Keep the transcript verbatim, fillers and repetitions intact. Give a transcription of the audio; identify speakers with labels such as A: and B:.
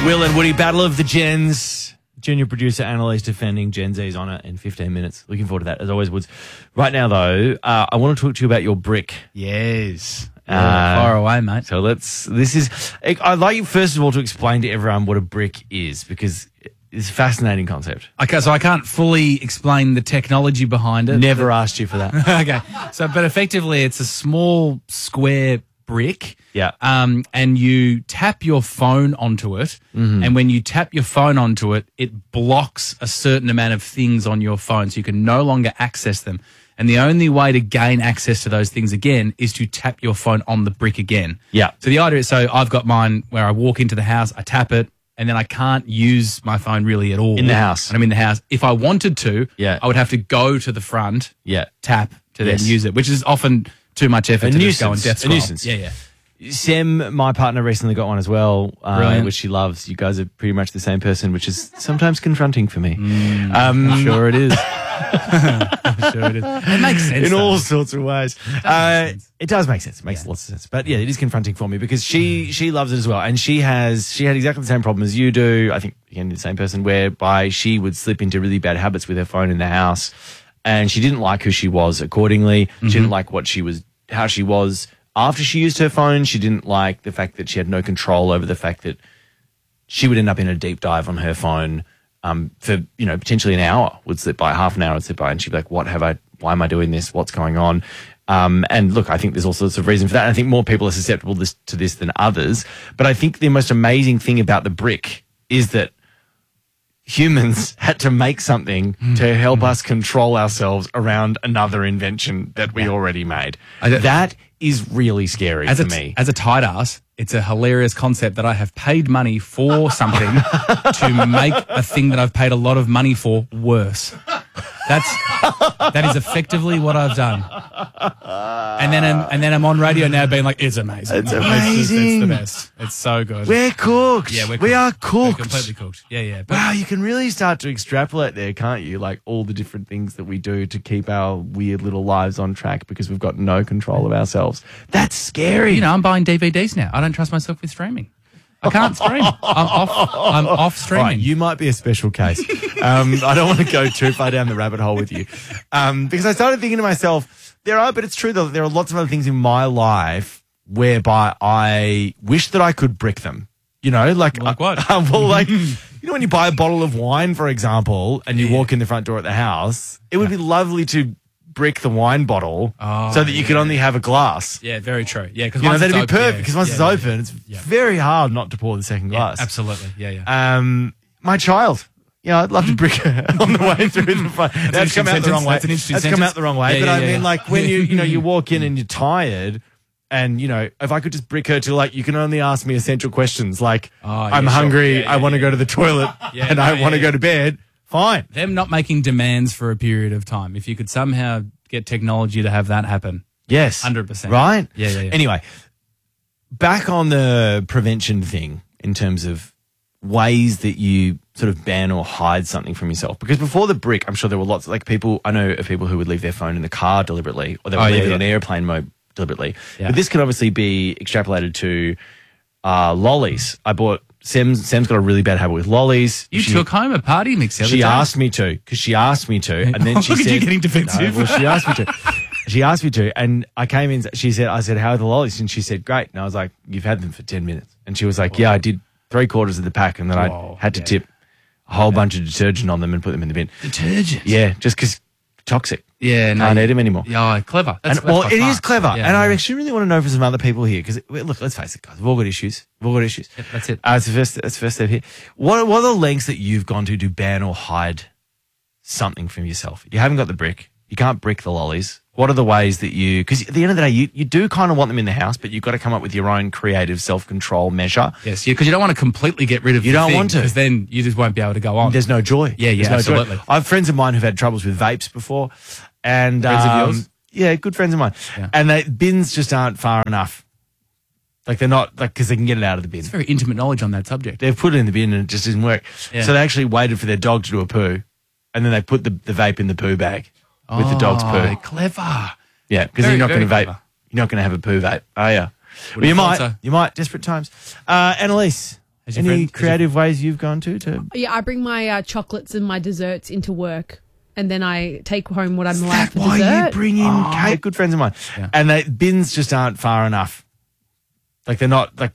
A: Will and Woody, Battle of the Gens. Junior producer Annalise defending Gen Z's honour in fifteen minutes. Looking forward to that, as always, Woods. Right now, though, uh, I want to talk to you about your brick.
B: Yes.
A: Uh,
B: Far away, mate.
A: So let's, this is, I'd like you first of all to explain to everyone what a brick is, because it's a fascinating concept.
B: Okay, so I can't fully explain the technology behind it.
A: Never asked you for that.
B: Okay. So, but effectively, it's a small square brick.
A: Yeah.
B: Um, and you tap your phone onto it.
A: Mm-hmm.
B: And when you tap your phone onto it, it blocks a certain amount of things on your phone. So you can no longer access them. And the only way to gain access to those things again is to tap your phone on the brick again.
A: Yeah.
B: So the idea is, so I've got mine where I walk into the house, I tap it, and then I can't use my phone really at all.
A: In the house.
B: And I'm in the house. If I wanted to,
A: Yeah.
B: I would have to go to the front,
A: Yeah.
B: tap to
A: Yes.
B: then use it, which is often too much effort
A: A
B: to
A: nuisance.
B: just go and death
A: A
B: scroll.
A: nuisance.
B: Yeah, yeah.
A: Sem, my partner, recently got one as well, uh,
B: Brilliant.
A: which she loves. You guys are pretty much the same person, which is sometimes confronting for me.
B: Mm,
A: um,
B: I'm sure it is. I'm sure it is. It makes sense.
A: in
B: though.
A: all sorts of ways.
B: It does
A: Uh,
B: make sense.
A: it does make sense. It makes
B: Yeah.
A: lots of sense. But yeah, it is confronting for me because she she loves it as well, and she has she had exactly the same problem as you do. I think again the same person, whereby she would slip into really bad habits with her phone in the house, and she didn't like who she was accordingly.
B: Mm-hmm.
A: She didn't like what she was, how she was after she used her phone. She didn't like the fact that she had no control over the fact that she would end up in a deep dive on her phone um, for, you know, potentially an hour would slip by, half an hour would slip by, and she'd be like, what have I, why am I doing this? What's going on? Um, and look, I think there's all sorts of reason for that. And I think more people are susceptible this, to this than others. But I think the most amazing thing about the brick is that humans had to make something to help us control ourselves around another invention that we already made.
B: I don't-
A: That is really scary
B: As
A: for
B: a,
A: me.
B: as a tight ass, it's a hilarious concept that I have paid money for something to make a thing that I've paid a lot of money for worse. That's that is effectively what I've done. And then I'm, and then I'm on radio now being like, it's amazing.
A: It's
B: just-
A: amazing.
B: it's the best. It's so good.
A: We're cooked.
B: yeah, we're
A: we
B: cooked.
A: are cooked.
B: We're completely cooked. Yeah, yeah. But
A: Wow, you can really start to extrapolate there, can't you? Like all the different things that we do to keep our weird little lives on track because we've got no control of ourselves. That's scary.
B: you know, I'm buying D V Ds now. I don't trust myself with streaming. I can't stream. I'm off. I'm off streaming.
A: Right, you might be a special case. um, I don't want to go too far down the rabbit hole with you. Um, because I started thinking to myself, there are, but it's true though, there are lots of other things in my life whereby I wish that I could brick them. You know, like,
B: Like what?
A: Uh, well, like, you know, when you buy a bottle of wine, for example, and you
B: Yeah.
A: walk in the front door at the house, it would be lovely to brick the wine bottle
B: Oh,
A: so that you could only have a glass.
B: Yeah, very true. Yeah, because
A: You know, that'd be perfect because once
B: yeah,
A: it's
B: yeah,
A: open, it's
B: yeah.
A: very hard not to pour the second
B: yeah,
A: glass.
B: absolutely. Yeah, yeah.
A: Um, my child. Yeah, I'd love to brick her on the way through the front. That's,
B: That's
A: come
B: an
A: out the
B: interesting
A: wrong way.
B: sentence. That's an interesting
A: That's come
B: sentence.
A: out the wrong way.
B: Yeah,
A: but
B: yeah,
A: I
B: yeah,
A: mean,
B: yeah.
A: like when you, you know, you walk in and you're tired, and you know, if I could just brick her to like, you can only ask me essential questions like,
B: Oh, yeah,
A: I'm
B: sure.
A: hungry,
B: Yeah, yeah,
A: I want to
B: yeah.
A: go to the toilet,
B: Yeah,
A: and
B: no,
A: I
B: yeah,
A: want to
B: yeah.
A: go to bed. Fine.
B: Them not making demands for a period of time. If you could somehow get technology to have that happen.
A: Yes.
B: one hundred percent.
A: Right?
B: Yeah, yeah, yeah.
A: Anyway, back on the prevention thing in terms of ways that you sort of ban or hide something from yourself. Because before the brick, I'm sure there were lots, like people, I know of people who would leave their phone in the car deliberately, or they would
B: Oh,
A: leave
B: yeah,
A: it
B: yeah.
A: on airplane mode deliberately.
B: Yeah.
A: But this could obviously be extrapolated to uh, lollies. I bought, Sam's, Sam's got a really bad habit with lollies.
B: You
A: She-
B: took home a party mix the other
A: she
B: day.
A: asked me to, because she asked me to, and then she
B: Look at
A: said,
B: you getting defensive.
A: No, well, she asked me to. She asked me to, and I came in. She said, "I said, how are the lollies?" And she said, "Great." And I was like, "You've had them for ten minutes." And she was like, "Yeah, I did three quarters of the pack, and then
B: Whoa,
A: I had to
B: yeah.
A: tip a whole bunch of detergent on them and put them in the bin."
B: Detergent.
A: Yeah, just because toxic.
B: Yeah, no.
A: Can't eat them anymore.
B: Yeah, clever. That's,
A: And,
B: that's
A: well,
B: quite
A: it is
B: smart.
A: clever,
B: Yeah,
A: and I
B: yeah.
A: actually really want to know from some other people here because look, let's face it, guys, we've all got issues. We've all got issues.
B: Yep, that's it.
A: Uh, it's the first. That's the first step here. What What are the lengths that you've gone to to ban or hide something from yourself? You haven't got the brick. You can't brick the lollies. What are the ways that you? Because at the end of the day, you, you do kind of want them in the house, but you've got to come up with your own creative self control measure.
B: Yes, because you don't want to completely get rid of
A: You
B: the
A: don't
B: thing,
A: want to.
B: because then you just won't be able to go on.
A: There's no joy.
B: Yeah, yeah,
A: There's no joy.
B: absolutely.
A: I have friends of mine who've had troubles with vapes before, and
B: Friends of
A: um,
B: yours?
A: yeah, good friends of mine,
B: Yeah.
A: and they, bins just aren't far enough. Like they're not like because they can get it out of the bin.
B: It's very intimate knowledge on that subject.
A: They've put it in the bin and it just didn't work.
B: Yeah.
A: So they actually waited for their dog to do a poo, and then they put the, the vape in the poo bag with the dog's
B: Oh,
A: poo.
B: clever.
A: Yeah, because
B: Very,
A: you're not going to
B: very
A: vape.
B: clever.
A: You're not going to have a poo vape, are you? Well,
B: Would've
A: you might.
B: thought so.
A: You might. Desperate times. Uh, Annalise,
B: Has your
A: Any
B: friend- has your-
A: creative ways you've gone to? to
C: Yeah, I bring my uh, chocolates and my desserts into work, and then I take home what I'm
A: Is
C: allowed
A: that
C: for
A: why
C: dessert.
A: you bring in cake? Good friends of mine.
B: Yeah.
A: And they, bins just aren't far enough. Like they're not, like